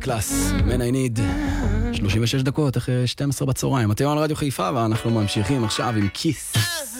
קלאס, Man I Need, 36 דקות אחרי 12 בצהריים. אתם על רדיו חיפה ואנחנו ממשיכים עכשיו עם כיס.